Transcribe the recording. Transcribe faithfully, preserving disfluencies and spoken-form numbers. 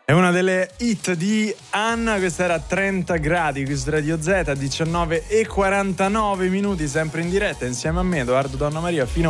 È una delle hit di Anna, questa era trenta gradi, qui su Radio Z, diciannove e quarantanove minuti, sempre in diretta insieme a me, Edoardo Donna Maria, fino